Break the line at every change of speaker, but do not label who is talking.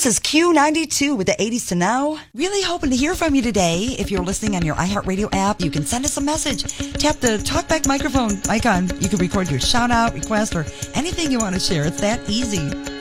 is Q92 with the 80s to now. Really hoping to hear from you today. If you're listening on your iHeartRadio app, you can send us a message. Tap the talkback microphone icon. You can record your shout out, request, or anything you want to share. It's that easy.